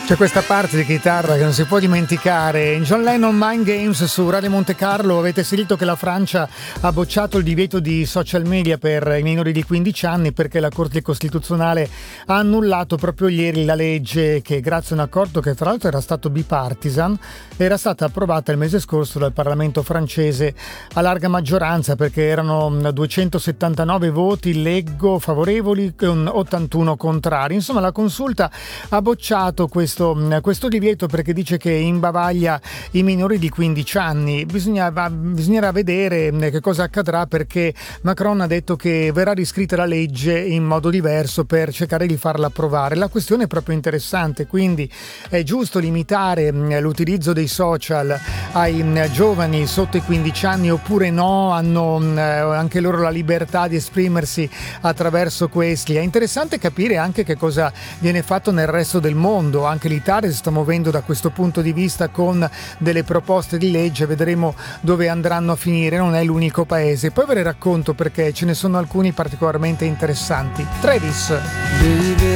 C'è questa parte di chitarra che non si può dimenticare. In John Lennon Mind Games su Radio Monte Carlo avete sentito che la Francia ha bocciato il divieto di social media per i minori di 15 anni perché la Corte Costituzionale ha annullato proprio ieri la legge che, grazie a un accordo che tra l'altro era stato bipartisan, era stata approvata il mese scorso dal Parlamento francese a larga maggioranza, perché erano 279 voti, leggo, favorevoli con 81 contrari. Insomma, la Consulta ha bocciato questo divieto perché dice che imbavaglia i minori di 15 anni. Bisognerà vedere che cosa accadrà, perché Macron ha detto che verrà riscritta la legge in modo diverso per cercare di farla approvare. La questione è proprio interessante, quindi è giusto limitare l'utilizzo dei social ai giovani sotto i 15 anni oppure no? Hanno anche loro la libertà di esprimersi attraverso questi. È interessante capire anche che cosa viene fatto nel resto del mondo. Anche l'Italia si sta muovendo da questo punto di vista con delle proposte di legge, vedremo dove andranno a finire, non è l'unico paese. Poi ve ne racconto perché ce ne sono alcuni particolarmente interessanti. Travis.